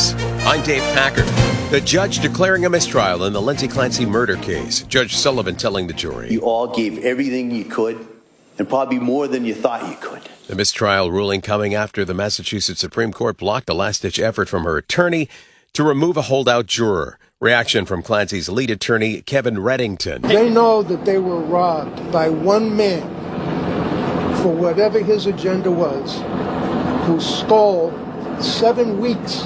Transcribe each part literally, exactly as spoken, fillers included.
News. I'm Dave Packer. The judge declaring a mistrial in the Lindsay Clancy murder case. Judge Sullivan telling the jury, "You all gave everything you could, and probably more than you thought you could." The mistrial ruling coming after the Massachusetts Supreme Court blocked a last-ditch effort from her attorney to remove a holdout juror. Reaction from Clancy's lead attorney, Kevin Reddington. They know that they were robbed by one man for whatever his agenda was, who stole seven weeks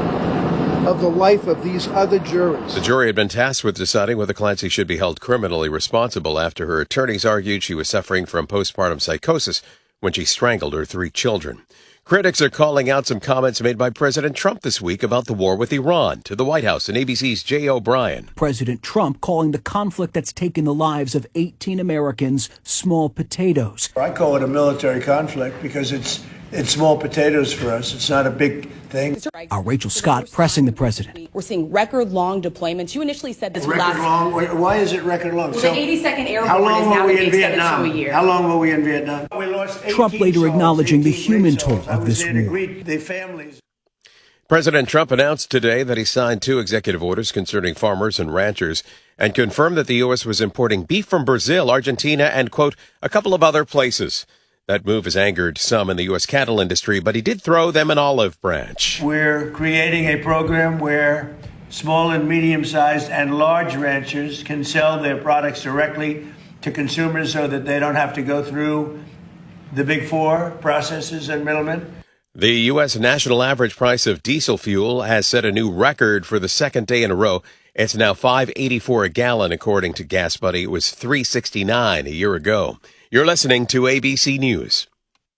of the life of these other jurors. The jury had been tasked with deciding whether Clancy should be held criminally responsible after her attorneys argued she was suffering from postpartum psychosis when she strangled her three children. Critics are calling out some comments made by President Trump this week about the war with Iran. To the White House and A B C's Jay O'Brien. President Trump calling the conflict that's taken the lives of eighteen Americans small potatoes. I call it a military conflict because it's it's small potatoes for us. It's not a big thing. Our Rachel Scott pressing the president. We're seeing record-long deployments. You initially said this record last... long. Why is it record long? Well, so the eighty-second Airborne how long is now were we going to in be extended Vietnam? to a year. How long were we in Vietnam? We lost Trump later souls, acknowledging the human souls. toll of this war. The families. President Trump announced today that he signed two executive orders concerning farmers and ranchers and confirmed that the U S was importing beef from Brazil, Argentina, and, quote, a couple of other places. That move has angered some in the U S cattle industry, but he did throw them an olive branch. We're creating a program where small and medium-sized and large ranchers can sell their products directly to consumers so that they don't have to go through the big four processors and middlemen. The U S national average price of diesel fuel has set a new record for the second day in a row. It's now five eighty-four a gallon, according to GasBuddy. It was three sixty-nine a year ago. You're listening to A B C News.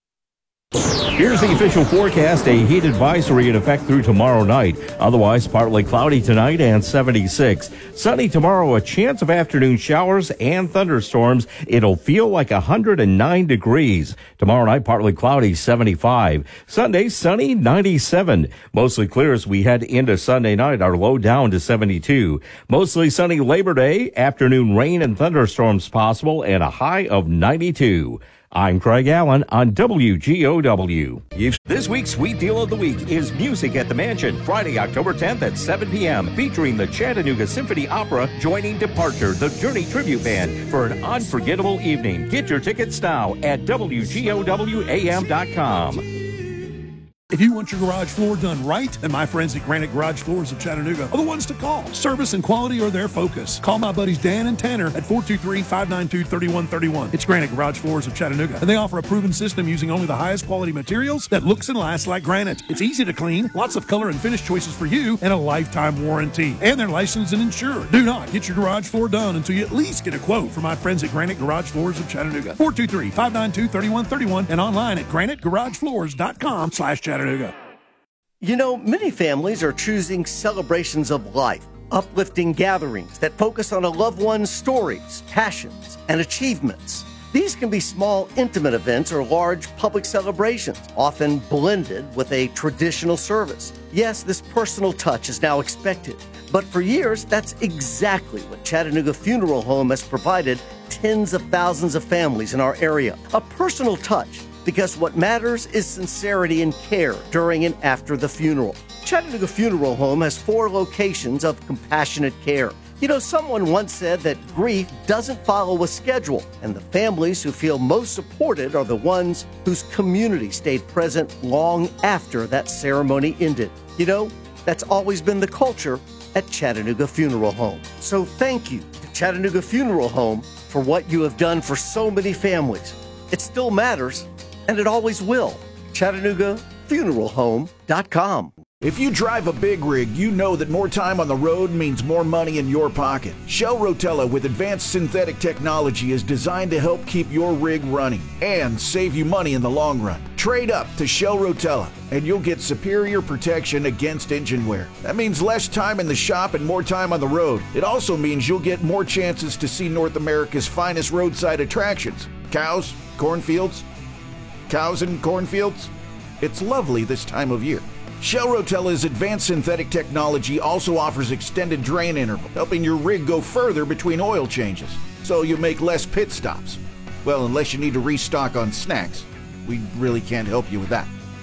Here's the official forecast. A heat advisory in effect through tomorrow night. Otherwise, partly cloudy tonight and seventy-six. Sunny tomorrow, a chance of afternoon showers and thunderstorms. It'll feel like one hundred nine degrees. Tomorrow night, partly cloudy, seventy-five. Sunday, sunny, ninety-seven. Mostly clear as we head into Sunday night. Our low down to seventy-two. Mostly sunny Labor Day. Afternoon rain and thunderstorms possible and a high of ninety-two. I'm Craig Allen on W G O W. This week's Sweet Deal of the Week is Music at the Mansion, Friday, October tenth at seven p.m., featuring the Chattanooga Symphony Opera joining Departure, the Journey Tribute Band, for an unforgettable evening. Get your tickets now at W G O W A M dot com. If you want your garage floor done right, then my friends at Granite Garage Floors of Chattanooga are the ones to call. Service and quality are their focus. Call my buddies Dan and Tanner at four two three, five nine two, three one three one. It's Granite Garage Floors of Chattanooga, and they offer a proven system using only the highest quality materials that looks and lasts like granite. It's easy to clean, lots of color and finish choices for you, and a lifetime warranty. And they're licensed and insured. Do not get your garage floor done until you at least get a quote from my friends at Granite Garage Floors of Chattanooga. four two three, five nine two, three one three one and online at granite garage floors dot com slash Chattanooga. You know, many families are choosing celebrations of life, uplifting gatherings that focus on a loved one's stories, passions, and achievements. These can be small, intimate events or large public celebrations, often blended with a traditional service. Yes, this personal touch is now expected, but for years, that's exactly what Chattanooga Funeral Home has provided tens of thousands of families in our area. A personal touch. Because what matters is sincerity and care during and after the funeral. Chattanooga Funeral Home has four locations of compassionate care. You know, someone once said that grief doesn't follow a schedule, and the families who feel most supported are the ones whose community stayed present long after that ceremony ended. You know, that's always been the culture at Chattanooga Funeral Home. So thank you to Chattanooga Funeral Home for what you have done for so many families. It still matters. And it always will. Chattanooga Funeral Home dot com. If you drive a big rig, you know that more time on the road means more money in your pocket. Shell Rotella with advanced synthetic technology is designed to help keep your rig running and save you money in the long run. Trade up to Shell Rotella and you'll get superior protection against engine wear. That means less time in the shop and more time on the road. It also means you'll get more chances to see North America's finest roadside attractions. Cows, cornfields, cows and cornfields. It's lovely this time of year. Shell Rotella's advanced synthetic technology also offers extended drain interval, helping your rig go further between oil changes, so you make less pit stops. Well, unless you need to restock on snacks. We really can't help you with that.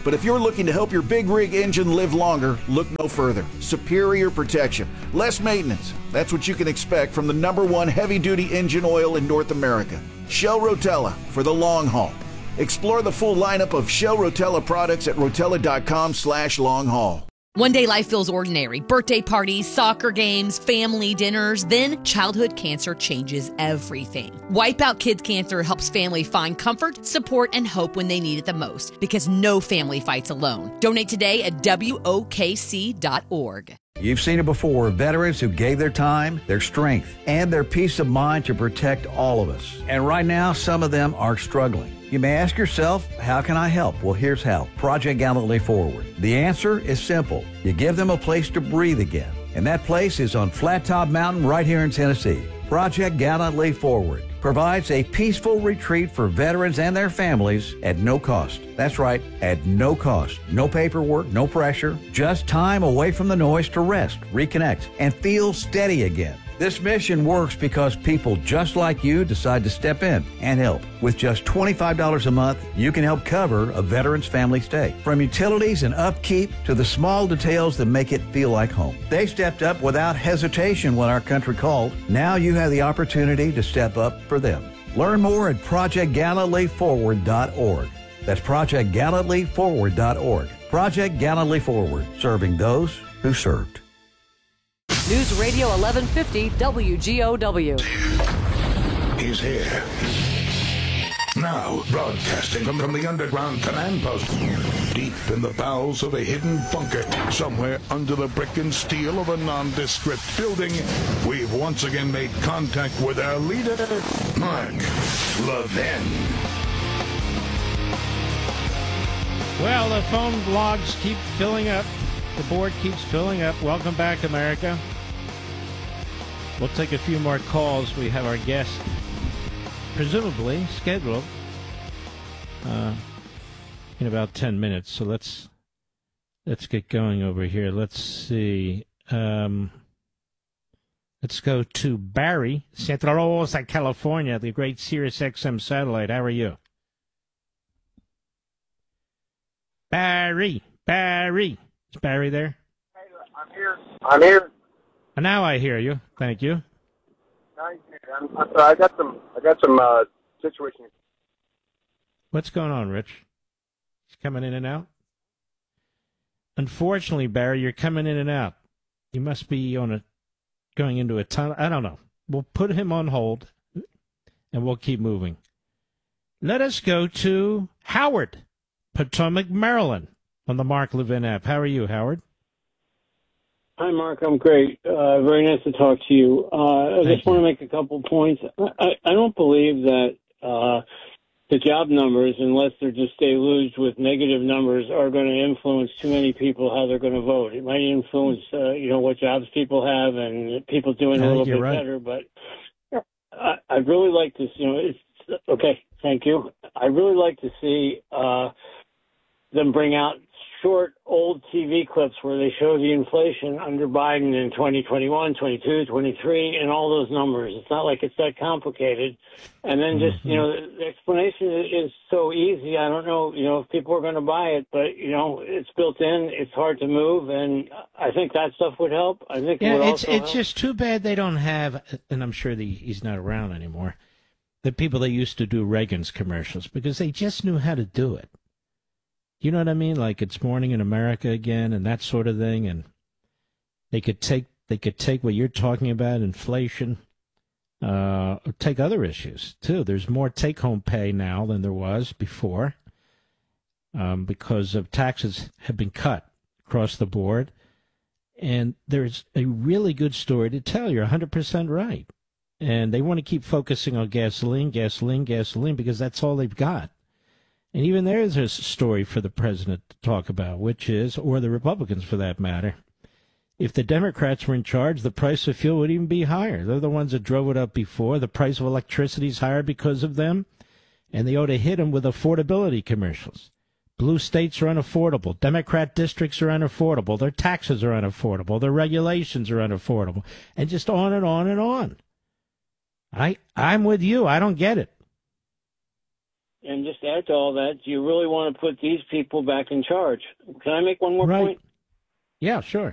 But if you're looking to help your big rig engine live longer, look no further. Superior protection, less maintenance. That's what you can expect from the number one heavy-duty engine oil in North America. Shell Rotella for the long haul. Explore the full lineup of Shell Rotella products at rotella.com slash long haul. One day life feels ordinary. Birthday parties, soccer games, family dinners. Then childhood cancer changes everything. Wipeout Kids Cancer helps family find comfort, support, and hope when they need it the most. Because no family fights alone. Donate today at W O K C dot org. You've seen it before, veterans who gave their time, their strength, and their peace of mind to protect all of us. And right now, some of them are struggling. You may ask yourself, how can I help? Well, here's how. Project Gallantly Forward. The answer is simple. You give them a place to breathe again. And that place is on Flat Top Mountain right here in Tennessee. Project Gallantly Forward provides a peaceful retreat for veterans and their families at no cost. That's right, at no cost. No paperwork, no pressure, just time away from the noise to rest, reconnect, and feel steady again. This mission works because people just like you decide to step in and help. With just twenty-five dollars a month, you can help cover a veteran's family stay. From utilities and upkeep to the small details that make it feel like home. They stepped up without hesitation when our country called. Now you have the opportunity to step up for them. Learn more at project gallantly forward dot org. That's project gallantly forward dot org. Project Gallantly Forward, serving those who served. News Radio eleven fifty W G O W. He's here. Now, broadcasting from, from the underground command post, deep in the bowels of a hidden bunker, somewhere under the brick and steel of a nondescript building, we've once again made contact with our leader, Mark Levin. Well, the phone logs keep filling up. The board keeps filling up. Welcome back, America. We'll take a few more calls. We have our guest, presumably scheduled, uh, in about ten minutes. So let's let's get going over here. Let's see. Um, let's go to Barry, Santa Rosa, California, the great Sirius X M satellite. How are you? Barry, Barry. Is Barry there? I'm here. I'm here. And now I hear you. Thank you. I'm, I'm sorry. I got some. I got some uh, situation. What's going on, Rich? He's coming in and out. Unfortunately, Barry, you're coming in and out. You must be on a going into a tunnel. I don't know. We'll put him on hold, and we'll keep moving. Let us go to Howard, Potomac, Maryland, on the Mark Levin app. How are you, Howard? Hi, Mark. I'm great. Uh, very nice to talk to you. Uh, I Thank just want to make a couple points. I, I don't believe that uh, the job numbers, unless they're just deluged with negative numbers, are going to influence too many people how they're going to vote. It might influence, uh, you know, what jobs people have and people doing I a little think bit you're right. better. But I, I'd really like to, you know, it's okay. Thank you. I'd really like to see uh, them bring out short, old T V clips where they show the inflation under Biden in twenty twenty-one, twenty-two, twenty-three, and all those numbers. It's not like it's that complicated. And then just, you know, the explanation is so easy. I don't know, you know, if people are going to buy it, but, you know, it's built in. It's hard to move. And I think that stuff would help. I think Yeah, it would it's also it's help. just too bad they don't have, and I'm sure the, he's not around anymore, the people that used to do Reagan's commercials, because they just knew how to do it. You know what I mean? Like It's Morning in America again and that sort of thing. And they could take they could take what you're talking about, inflation, uh, or take other issues, too. There's more take-home pay now than there was before um, because of taxes have been cut across the board. And there's a really good story to tell. You're one hundred percent right. And they want to keep focusing on gasoline, gasoline, gasoline, because that's all they've got. And even there's a story for the president to talk about, which is, or the Republicans for that matter, if the Democrats were in charge, the price of fuel would even be higher. They're the ones that drove it up before. The price of electricity is higher because of them, and they ought to hit them with affordability commercials. Blue states are unaffordable. Democrat districts are unaffordable. Their taxes are unaffordable. Their regulations are unaffordable. And just on and on and on. I, I'm with you. I don't get it. and just add to all that, do you really want to put these people back in charge? Can I make one more right. point? Yeah, sure.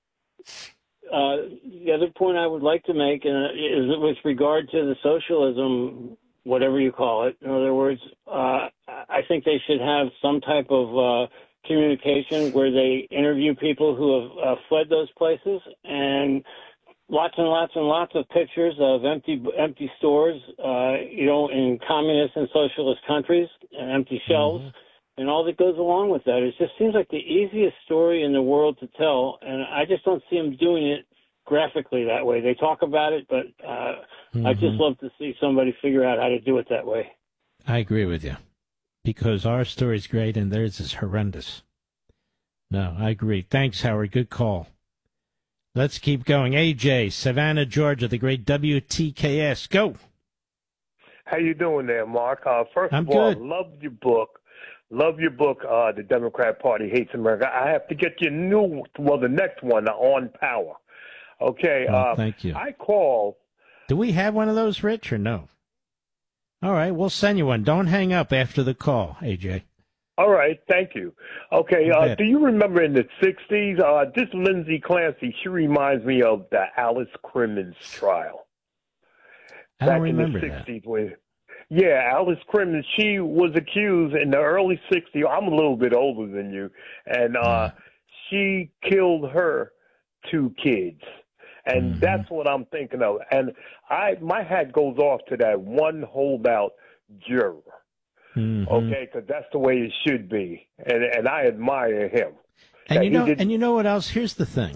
Uh, the other point I would like to make uh, is with regard to the socialism, whatever you call it. In other words, uh, I think they should have some type of uh, communication where they interview people who have uh, fled those places, and lots and lots and lots of pictures of empty empty stores, uh, you know, in communist and socialist countries, and empty shelves. Mm-hmm. And all that goes along with that. It just seems like the easiest story in the world to tell, and I just don't see them doing it graphically that way. They talk about it, but uh, mm-hmm. I'd just love to see somebody figure out how to do it that way. I agree with you, because our story's great and theirs is horrendous. No, I agree. Thanks, Howard. Good call. Let's keep going. A J, Savannah, Georgia, the great W T K S. Go. How you doing there, Mark? Uh, first I'm of all, good. love your book. Love your book, uh, The Democrat Party Hates America. I have to get your new, well, the next one, On Power. Okay. Oh, uh, thank you. I call. Do we have one of those, Rich, or no? All right, we'll send you one. Don't hang up after the call, A J. All right, thank you. Okay, You uh, bet. do you remember in the sixties, uh, this Lindsay Clancy, she reminds me of the Alice Crimmins trial. I don't Back remember in the that. sixties when Yeah, Alice Crimmins, she was accused in the early sixties. I'm a little bit older than you. And uh, she killed her two kids. And Mm-hmm. that's what I'm thinking of. And I, my hat goes off to that one holdout juror. Mhm. Okay, because that's the way it should be. And, and I admire him. And That you he know, did- and you know what else? Here's the thing.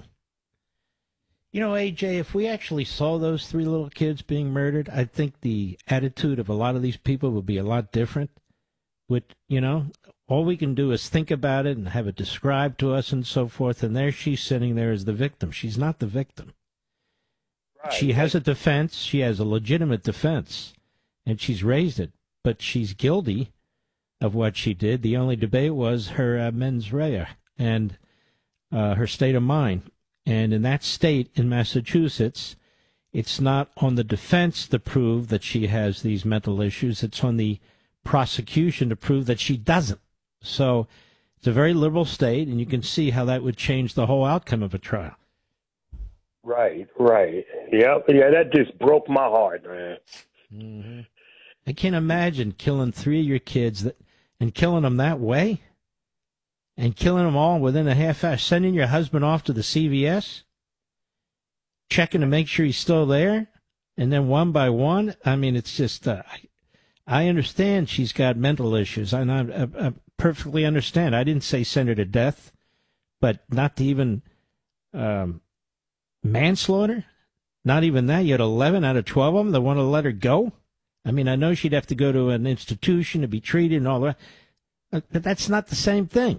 You know, A J, if we actually saw those three little kids being murdered, I think the attitude of a lot of these people would be a lot different. With, you know, all we can do is think about it and have it described to us and so forth. And there she's sitting there as the victim. She's not the victim. Right. She has a defense. She has a legitimate defense, and she's raised it. But she's guilty of what she did. The only debate was her uh, mens rea and uh, her state of mind. And in that state, in Massachusetts, it's not on the defense to prove that she has these mental issues. It's on the prosecution to prove that she doesn't. So it's a very liberal state, and you can see how that would change the whole outcome of a trial. Right, right. Yep. Yeah, that just broke my heart, man. Mm-hmm. I can't imagine killing three of your kids that, and killing them that way. And killing them all within a half hour, sending your husband off to the C V S, checking to make sure he's still there, and then one by one. I mean, it's just, uh, I understand she's got mental issues, and I, I, I perfectly understand. I didn't say send her to death, but not to even um, manslaughter, not even that. You had eleven out of twelve of them that want to let her go. I mean, I know she'd have to go to an institution to be treated and all that, but that's not the same thing.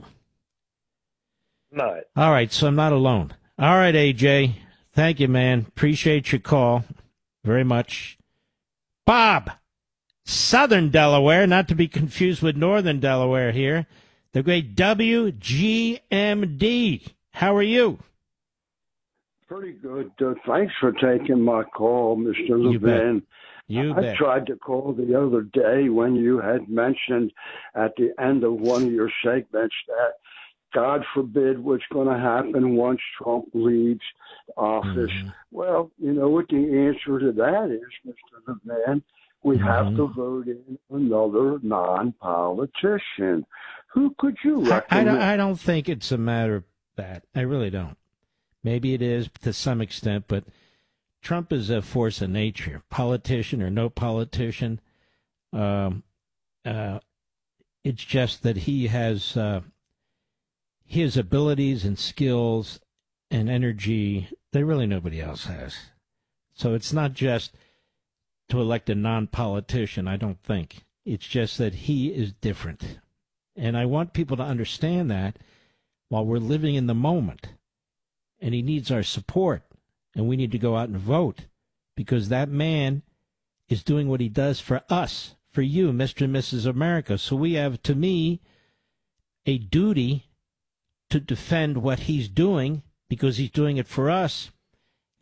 Not. All right, so I'm not alone. All right, A J. Thank you, man. Appreciate your call very much. Bob, Southern Delaware, not to be confused with Northern Delaware here. The great W G M D. How are you? Pretty good. Uh, thanks for taking my call, Mister You bet. Levin. You I bet. tried to call the other day when you had mentioned at the end of one of your segments that God forbid what's going to happen once Trump leaves office. Mm-hmm. Well, you know what the answer to that is, Mister Levin? We Mm-hmm. have to vote in another non-politician. Who could you I, I, recommend? don't, I don't think it's a matter of that. I really don't. Maybe it is to some extent, but Trump is a force of nature, politician or no politician. Um, uh, it's just that he has uh, his abilities and skills and energy that really nobody else has. So it's not just to elect a non-politician, I don't think. It's just that he is different. And I want people to understand that while we're living in the moment. And he needs our support. And we need to go out and vote. Because that man is doing what he does for us, for you, Mister and Missus America. So we have, to me, a duty to defend what he's doing because he's doing it for us.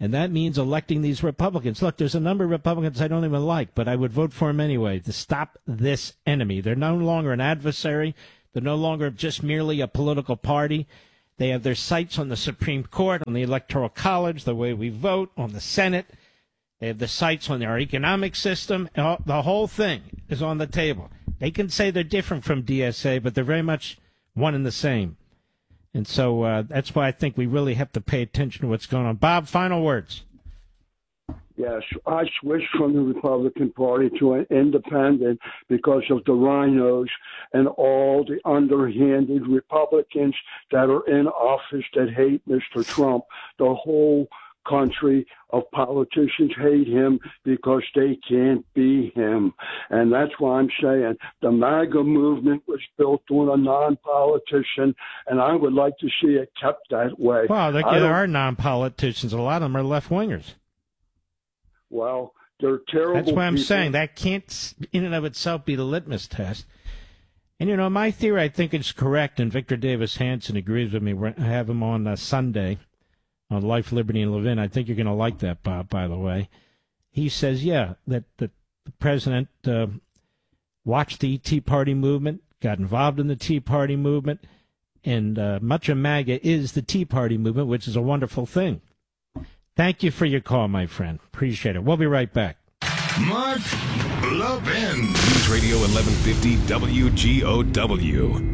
And that means electing these Republicans. Look, there's a number of Republicans I don't even like, but I would vote for them anyway to stop this enemy. They're no longer an adversary. They're no longer just merely a political party. They have their sights on the Supreme Court, on the Electoral College, the way we vote, on the Senate. They have the sights on our economic system. The whole thing is on the table. They can say they're different from D S A, but they're very much one and the same. And so uh, that's why I think we really have to pay attention to what's going on. Bob, final words. Yes, I switched from the Republican Party to an independent because of the rhinos and all the underhanded Republicans that are in office that hate Mister Trump. The whole country of politicians hate him because they can't be him. And that's why I'm saying the MAGA movement was built on a non-politician, and I would like to see it kept that way. Well, there, there are non-politicians. A lot of them are left-wingers. Well, they're terrible. That's why I'm people. saying that can't, in and of itself, be the litmus test. And, you know, my theory, I think, is correct, and Victor Davis Hanson agrees with me. I have him on uh, Sunday on Life, Liberty, and Levin. I think you're going to like that, Bob, by the way. He says, yeah, that, that the president uh, watched the Tea Party movement, got involved in the Tea Party movement, and uh, much of MAGA is the Tea Party movement, which is a wonderful thing. Thank you for your call, my friend. Appreciate it. We'll be right back. Mark Levin. News Radio eleven fifty W G O W.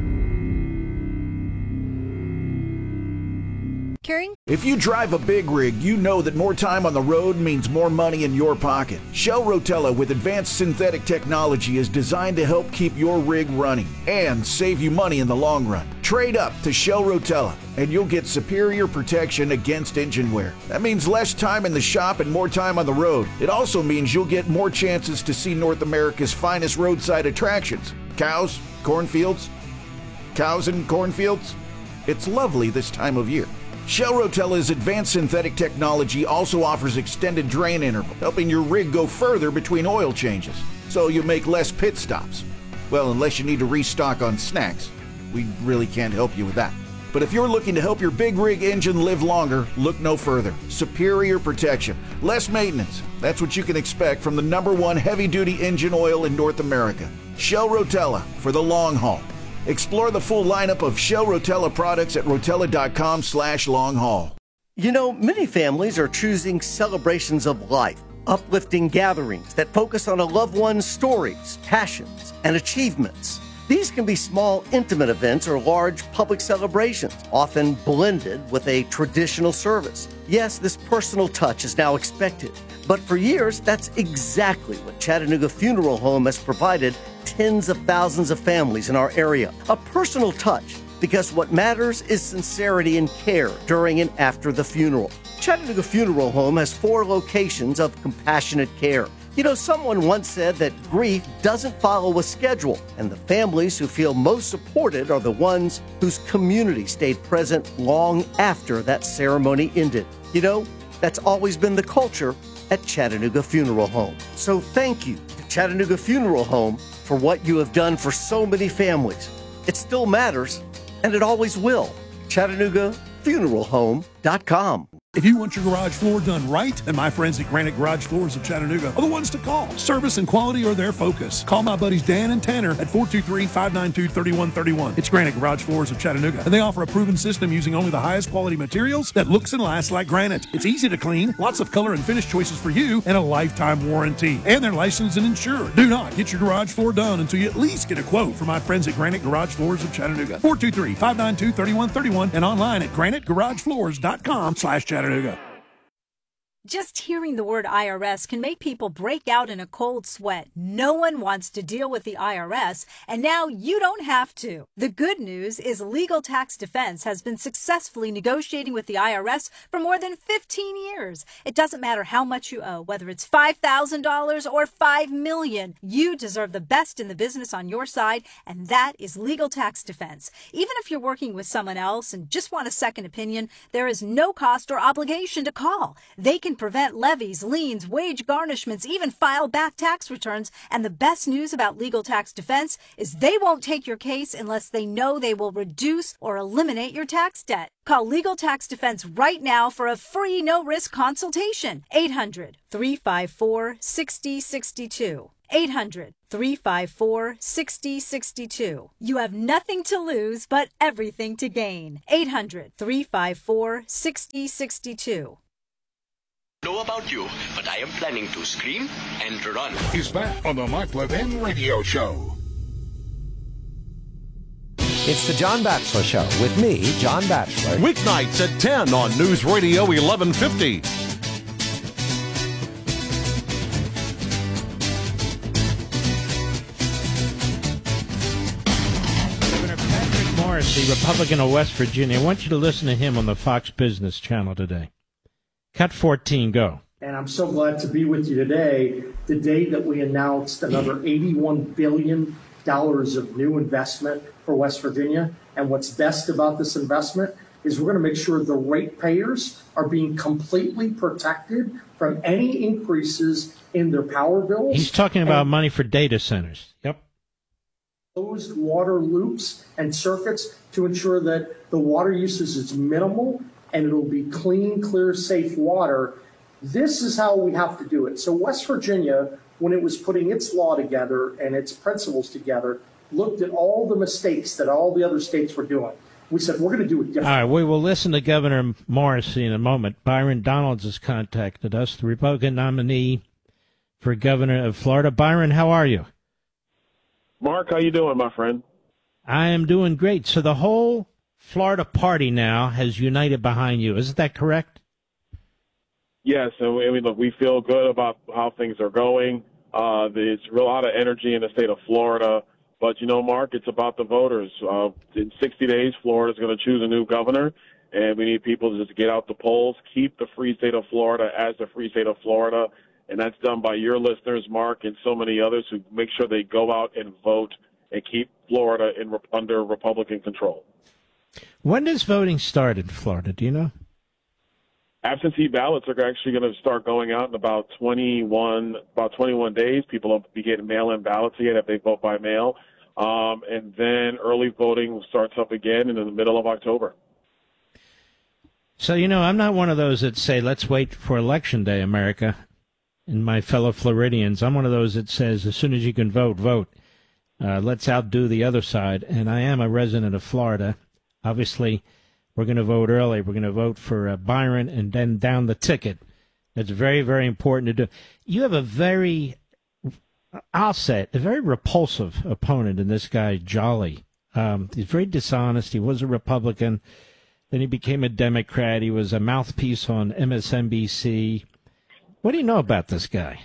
Carrying? If you drive a big rig, you know that more time on the road means more money in your pocket. Shell Rotella with advanced synthetic technology is designed to help keep your rig running and save you money in the long run. Trade up to Shell Rotella and you'll get superior protection against engine wear. That means less time in the shop and more time on the road. It also means you'll get more chances to see North America's finest roadside attractions. Cows, cornfields, cows and cornfields. It's lovely this time of year. Shell Rotella's advanced synthetic technology also offers extended drain interval, helping your rig go further between oil changes, so you make less pit stops. Well, unless you need to restock on snacks. We really can't help you with that. But if you're looking to help your big rig engine live longer, look no further. Superior protection, less maintenance. That's what you can expect from the number one heavy-duty engine oil in North America. Shell Rotella for the long haul. Explore the full lineup of Shell Rotella products at rotella.com slash long haul. You know, many families are choosing celebrations of life, uplifting gatherings that focus on a loved one's stories, passions, and achievements. These can be small, intimate events or large public celebrations, often blended with a traditional service. Yes, this personal touch is now expected, but for years, that's exactly what Chattanooga Funeral Home has provided tens of thousands of families in our area. A personal touch, because what matters is sincerity and care during and after the funeral. Chattanooga Funeral Home has four locations of compassionate care. You know, someone once said that grief doesn't follow a schedule, and the families who feel most supported are the ones whose community stayed present long after that ceremony ended. You know, that's always been the culture at Chattanooga Funeral Home. So thank you to Chattanooga Funeral Home for what you have done for so many families. It still matters, and it always will. Chattanooga Funeral Home dot com. If you want your garage floor done right, then my friends at Granite Garage Floors of Chattanooga are the ones to call. Service and quality are their focus. Call my buddies Dan and Tanner at four two three, five nine two, three one three one. It's Granite Garage Floors of Chattanooga, and they offer a proven system using only the highest quality materials that looks and lasts like granite. It's easy to clean, lots of color and finish choices for you, and a lifetime warranty. And they're licensed and insured. Do not get your garage floor done until you at least get a quote from my friends at Granite Garage Floors of Chattanooga. four two three, five nine two, three one three one and online at granite garage floors dot com slash Chattanooga. Just hearing the word I R S can make people break out in a cold sweat. No one wants to deal with the I R S, and now you don't have to. The good news is Legal Tax Defense has been successfully negotiating with the I R S for more than fifteen years. It doesn't matter how much you owe, whether it's five thousand dollars or five million dollars. You deserve the best in the business on your side, and that is Legal Tax Defense. Even if you're working with someone else and just want a second opinion, there is no cost or obligation to call. They can can prevent levies, liens, wage garnishments, even file back tax returns. And the best news about Legal Tax Defense is they won't take your case unless they know they will reduce or eliminate your tax debt. Call Legal Tax Defense right now for a free no-risk consultation. eight hundred, three five four, six zero six two. eight hundred, three five four, six zero six two. You have nothing to lose but everything to gain. eight hundred, three five four, six zero six two. Know about you, but I am planning to scream and run. He's back on the Mark Levin Radio Show. It's the John Batchelor Show with me, John Batchelor. Weeknights at ten on News Radio eleven fifty. Governor Patrick Morrisey, Republican of West Virginia. I want you to listen to him on the Fox Business Channel today. Cut fourteen, go. And I'm so glad to be with you today, the day that we announced another eighty-one billion dollars of new investment for West Virginia. And what's best about this investment is we're going to make sure the ratepayers are being completely protected from any increases in their power bills. He's talking about money for data centers. Yep. Closed water loops and circuits to ensure that the water usage is minimal and it'll be clean, clear, safe water. This is how we have to do it. So West Virginia, when it was putting its law together and its principles together, looked at all the mistakes that all the other states were doing. We said, we're going to do it differently. All right, we will listen to Governor Morrisey in a moment. Byron Donalds has contacted us, the Republican nominee for governor of Florida. Byron, how are you? Mark, how you doing, my friend? I am doing great. So the whole Florida party now has united behind you. Isn't that correct? Yes, and we, I mean, look, we feel good about how things are going. Uh, there's a lot of energy in the state of Florida. But, you know, Mark, it's about the voters. Uh, in sixty days, Florida's going to choose a new governor, and we need people to just get out the polls, keep the free state of Florida as the free state of Florida, and that's done by your listeners, Mark, and so many others who make sure they go out and vote and keep Florida in, under Republican control. When does voting start in Florida? Do you know? Absentee ballots are actually going to start going out in about twenty-one about twenty-one days. People will be getting mail-in ballots again if they vote by mail. Um, and then early voting starts up again in the middle of October. So, you know, I'm not one of those that say, let's wait for Election Day, America, and my fellow Floridians. I'm one of those that says, as soon as you can vote, vote. Uh, let's outdo the other side. And I am a resident of Florida. Obviously, we're going to vote early. We're going to vote for uh, Byron and then down the ticket. It's very, very important to do. You have a very, I'll say it, a very repulsive opponent in this guy, Jolly. Um, he's very dishonest. He was a Republican. Then he became a Democrat. He was a mouthpiece on M S N B C. What do you know about this guy?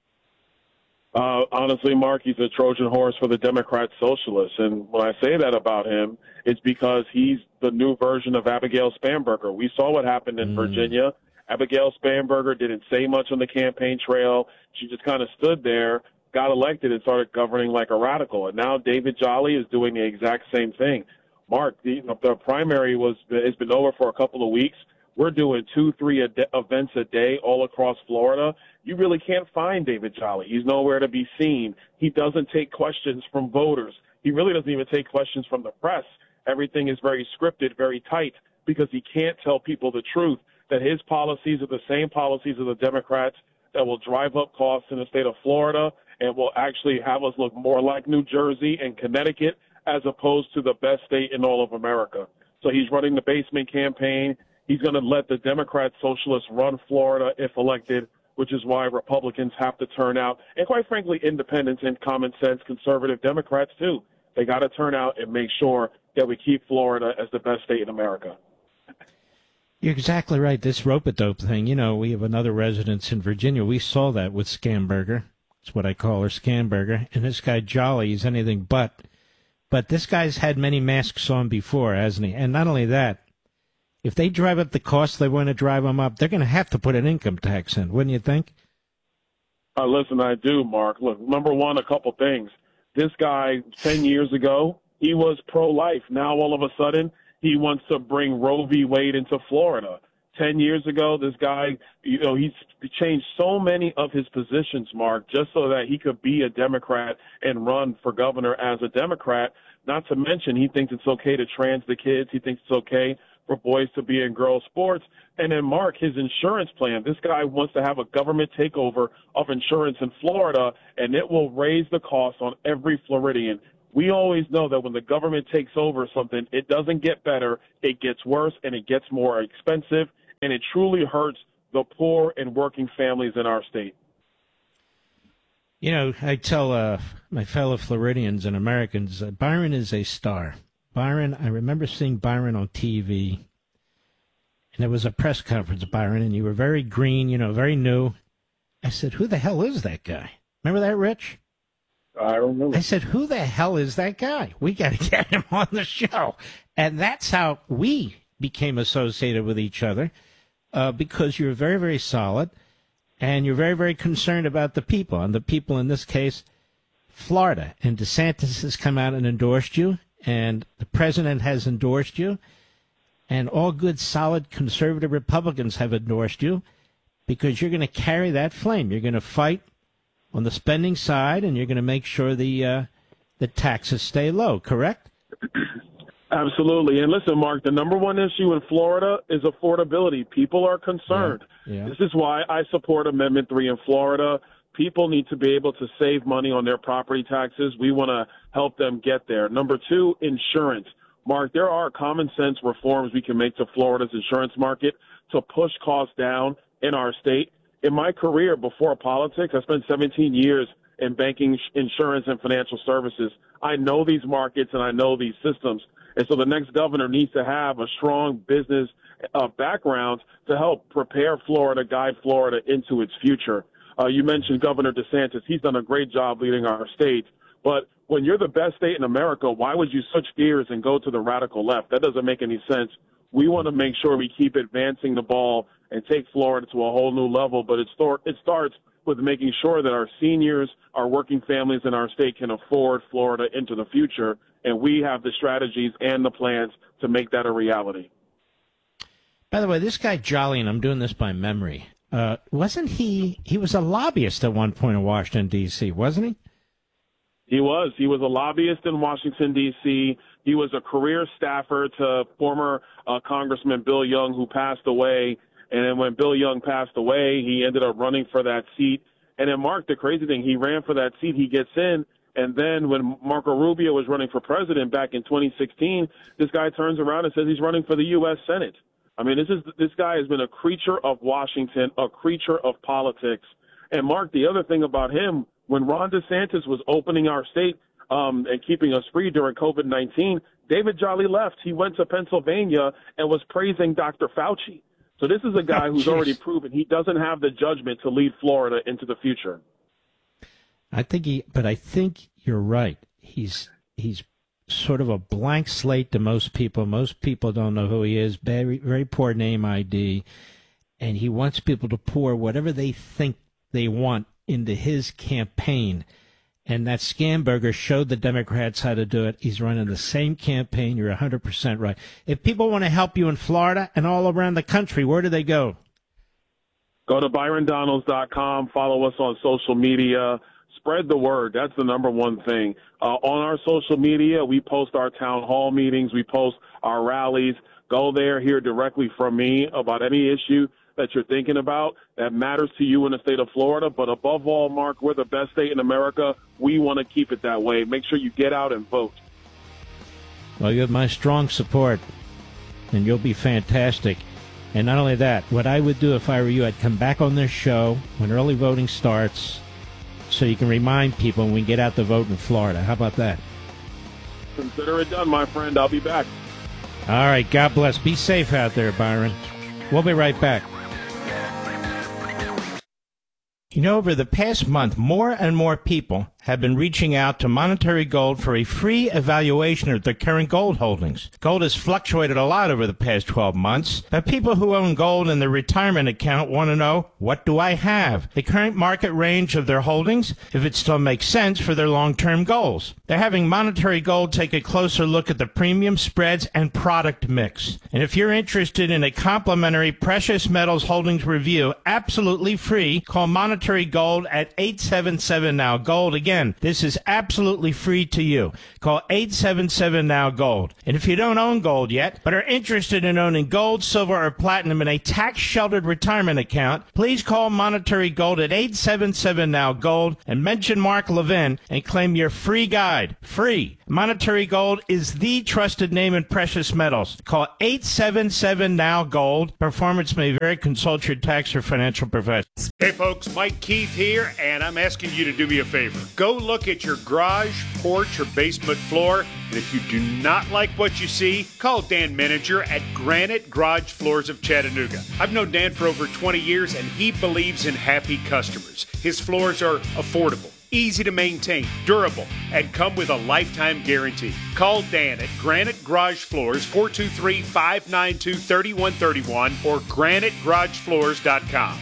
Uh, honestly, Mark, he's a Trojan horse for the Democrat socialists. And when I say that about him, it's because he's the new version of Abigail Spanberger. We saw what happened in mm. Virginia. Abigail Spanberger didn't say much on the campaign trail. She just kind of stood there, got elected, and started governing like a radical. And now David Jolly is doing the exact same thing. Mark, the, the primary was has been over for a couple of weeks. We're doing two, three a de- events a day all across Florida. You really can't find David Jolly. He's nowhere to be seen. He doesn't take questions from voters. He really doesn't even take questions from the press. Everything is very scripted, very tight, because he can't tell people the truth, that his policies are the same policies of the Democrats that will drive up costs in the state of Florida and will actually have us look more like New Jersey and Connecticut as opposed to the best state in all of America. So he's running the basement campaign. He's going to let the Democrat socialists run Florida if elected, which is why Republicans have to turn out. And quite frankly, independents and common sense conservative Democrats, too. They got to turn out and make sure that we keep Florida as the best state in America. You're exactly right. This rope-a-dope thing, you know, we have another residence in Virginia. We saw that with Scamberger. That's what I call her, Scamberger. And this guy, Jolly, is anything but. But this guy's had many masks on before, hasn't he? And not only that, if they drive up the costs they want to drive them up, they're going to have to put an income tax in, wouldn't you think? Uh, listen, I do, Mark. Look, number one, a couple things. This guy, ten years ago, he was pro-life. Now, all of a sudden, he wants to bring Roe v. Wade into Florida. ten years ago, this guy, you know, he's changed so many of his positions, Mark, just so that he could be a Democrat and run for governor as a Democrat. Not to mention, he thinks it's okay to trans the kids. He thinks it's okay for boys to be in girls' sports. And then, Mark, his insurance plan, this guy wants to have a government takeover of insurance in Florida, and it will raise the cost on every Floridian. We always know that when the government takes over something, it doesn't get better, it gets worse, and it gets more expensive, and it truly hurts the poor and working families in our state. You know, I tell uh, my fellow Floridians and Americans, uh, Byron is a star. Byron, I remember seeing Byron on T V, and there was a press conference, Byron, and you were very green, you know, very new. I said, who the hell is that guy? Remember that, Rich? I remember. I said, who the hell is that guy? We got to get him on the show. And that's how we became associated with each other, uh, because you're very, very solid, and you're very, very concerned about the people, and the people in this case, Florida. And DeSantis has come out and endorsed you, and the president has endorsed you, and all good, solid, conservative Republicans have endorsed you, because you're going to carry that flame. You're going to fight on the spending side, and you're going to make sure the uh, the taxes stay low, correct? Absolutely. And listen, Mark, the number one issue in Florida is affordability. People are concerned. Yeah. Yeah. This is why I support Amendment three in Florida. People need to be able to save money on their property taxes. We want to help them get there. Number two, insurance. Mark, there are common sense reforms we can make to Florida's insurance market to push costs down in our state. In my career before politics, I spent seventeen years in banking, insurance, and financial services. I know these markets and I know these systems. And so the next governor needs to have a strong business uh, background to help prepare Florida, guide Florida into its future. Uh, you mentioned Governor DeSantis. He's done a great job leading our state. But when you're the best state in America, why would you switch gears and go to the radical left? That doesn't make any sense. We want to make sure we keep advancing the ball and take Florida to a whole new level. But it, start, it starts with making sure that our seniors, our working families in our state can afford Florida into the future. And we have the strategies and the plans to make that a reality. By the way, this guy Jolly, and I'm doing this by memory, uh, wasn't he, he was a lobbyist at one point in Washington, D C, wasn't he? He was. He was a lobbyist in Washington, D C He was a career staffer to former uh, Congressman Bill Young, who passed away. And then when Bill Young passed away, he ended up running for that seat. And then, Mark, the crazy thing, he ran for that seat. He gets in. And then when Marco Rubio was running for president back in twenty sixteen, this guy turns around and says he's running for the U S Senate. I mean, this is this guy has been a creature of Washington, a creature of politics. And, Mark, the other thing about him, when Ron DeSantis was opening our state um, and keeping us free during COVID nineteen, David Jolly left. He went to Pennsylvania and was praising Doctor Fauci. So this is a guy who's already proven he doesn't have the judgment to lead Florida into the future. I think he, but I think you're right. He's he's sort of a blank slate to most people. Most people don't know who he is. Very very poor name I D, and he wants people to pour whatever they think they want into his campaign. And that Scamberger showed the Democrats how to do it. He's running the same campaign. You're one hundred percent right. If people want to help you in Florida and all around the country, where do they go? Go to byron donalds dot com. Follow us on social media. Spread the word. That's the number one thing. Uh, on our social media, we post our town hall meetings. We post our rallies. Go there, hear directly from me about any issue that you're thinking about that matters to you in the state of Florida. But above all, Mark, we're the best state in America. We want to keep it that way. Make sure you get out and vote. Well, you have my strong support, and you'll be fantastic. And not only that, what I would do if I were you, I'd come back on this show when early voting starts so you can remind people when we get out to vote in Florida. How about that? Consider it done, my friend. I'll be back. All right. God bless. Be safe out there, Byron. We'll be right back. You know, over the past month, more and more people have been reaching out to Monetary Gold for a free evaluation of their current gold holdings. Gold has fluctuated a lot over the past twelve months, but people who own gold in their retirement account want to know, what do I have? The current market range of their holdings, if it still makes sense for their long-term goals. They're having Monetary Gold take a closer look at the premium, spreads, and product mix. And if you're interested in a complimentary precious metals holdings review, absolutely free, call Monetary Gold at eight seven seven now gold. Again, this is absolutely free to you. Call eight seven seven now gold. And if you don't own gold yet, but are interested in owning gold, silver, or platinum in a tax-sheltered retirement account, please call Monetary Gold at eight seven seven now gold and mention Mark Levin and claim your free guide. Free. Monetary Gold is the trusted name in precious metals. Call eight seven seven now gold. Performance may vary. Consult your tax or financial professional. Hey folks, Mike Keith here, and I'm asking you to do me a favor. Go look at your garage, porch, or basement floor, and if you do not like what you see, call Dan Menninger at Granite Garage Floors of Chattanooga. I've known Dan for over twenty years, and he believes in happy customers. His floors are affordable, easy to maintain, durable, and come with a lifetime guarantee. Call Dan at Granite Garage Floors, four two three, five nine two, three one three one or granite garage floors dot com.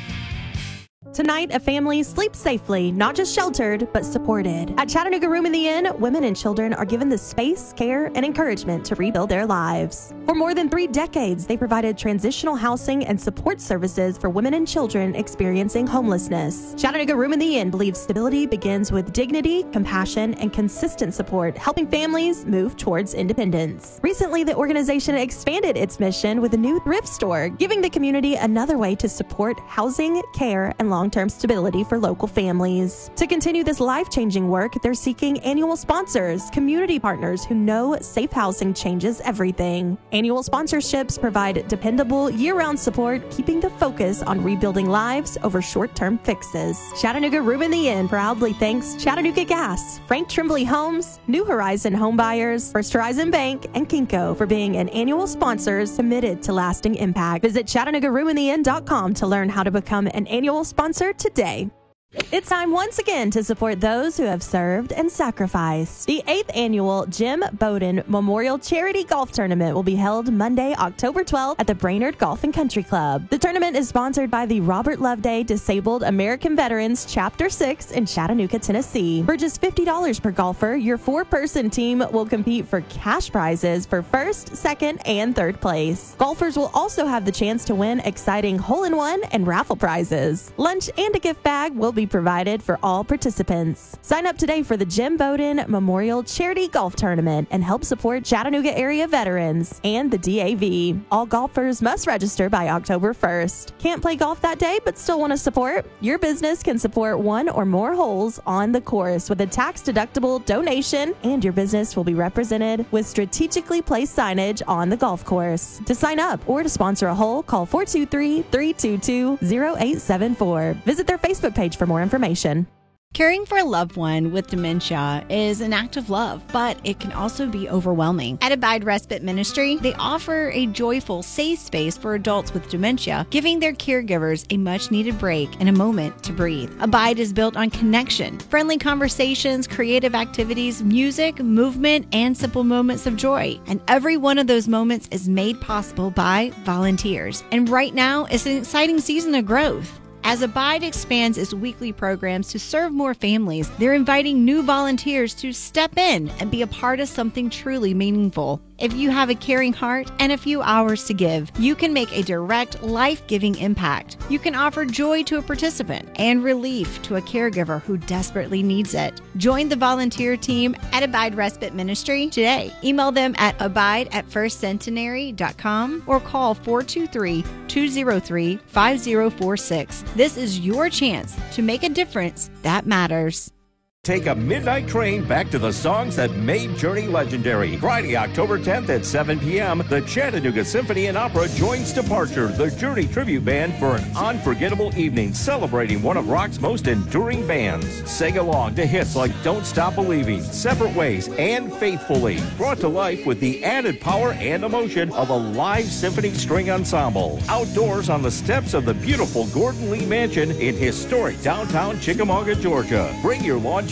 Tonight, a family sleeps safely, not just sheltered, but supported. At Chattanooga Room in the Inn, women and children are given the space, care, and encouragement to rebuild their lives. For more than three decades, they provided transitional housing and support services for women and children experiencing homelessness. Chattanooga Room in the Inn believes stability begins with dignity, compassion, and consistent support, helping families move towards independence. Recently, the organization expanded its mission with a new thrift store, giving the community another way to support housing, care, and long long-term stability for local families. To continue this life-changing work, they're seeking annual sponsors, community partners who know safe housing changes everything. Annual sponsorships provide dependable year-round support, keeping the focus on rebuilding lives over short-term fixes. Chattanooga Room in the Inn proudly thanks Chattanooga Gas, Frank Tremblay Homes, New Horizon Home Buyers, First Horizon Bank, and Kinko for being an annual sponsors committed to lasting impact. Visit Chattanooga Room in the Inn dot com to learn how to become an annual sponsor today. It's time once again to support those who have served and sacrificed. The eighth annual Jim Bowden Memorial Charity Golf Tournament will be held Monday, October twelfth at the Brainerd Golf and Country Club. The tournament is sponsored by the Robert Loveday Disabled American Veterans Chapter six in Chattanooga, Tennessee. For just fifty dollars per golfer, your four-person team will compete for cash prizes for first, second, and third place. Golfers will also have the chance to win exciting hole-in-one and raffle prizes. Lunch and a gift bag will be provided for all participants. Sign up today for the Jim Bowden Memorial Charity Golf Tournament and help support Chattanooga area veterans and the D A V. All golfers must register by October first. Can't play golf that day but still want to support? Your business can support one or more holes on the course with a tax-deductible donation, and your business will be represented with strategically placed signage on the golf course. To sign up or to sponsor a hole, call four two three, three two two, zero eight seven four. Visit their Facebook page for more information. Caring for a loved one with dementia is an act of love, but it can also be overwhelming. At Abide Respite Ministry, they offer a joyful, safe space for adults with dementia, giving their caregivers a much-needed break and a moment to breathe. Abide is built on connection, friendly conversations, creative activities, music, movement, and simple moments of joy. And every one of those moments is made possible by volunteers. And right now is an exciting season of growth. As Abide expands its weekly programs to serve more families, they're inviting new volunteers to step in and be a part of something truly meaningful. If you have a caring heart and a few hours to give, you can make a direct, life-giving impact. You can offer joy to a participant and relief to a caregiver who desperately needs it. Join the volunteer team at Abide Respite Ministry today. Email them at abide at first centenary dot com or call four two three, two zero three, five zero four six. This is your chance to make a difference that matters. Take a midnight train back to the songs that made Journey legendary. Friday, October tenth at seven p.m., the Chattanooga Symphony and Opera joins Departure, the Journey tribute band, for an unforgettable evening celebrating one of rock's most enduring bands. Sing along to hits like Don't Stop Believing, Separate Ways, and Faithfully, brought to life with the added power and emotion of a live symphony string ensemble. Outdoors on the steps of the beautiful Gordon Lee Mansion in historic downtown Chickamauga, Georgia. Bring your lawn chair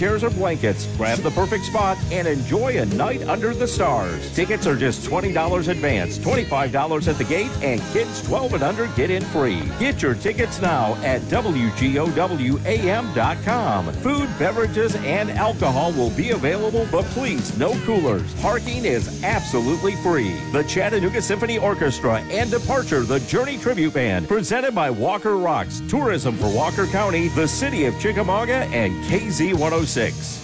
chairs or blankets. Grab the perfect spot and enjoy a night under the stars. Tickets are just twenty dollars advance, twenty-five dollars at the gate, and kids twelve and under get in free. Get your tickets now at W G O W A M dot com. Food, beverages, and alcohol will be available, but please, no coolers. Parking is absolutely free. The Chattanooga Symphony Orchestra and Departure, the Journey Tribute Band, presented by Walker Rocks, Tourism for Walker County, the City of Chickamauga, and K Z one oh six.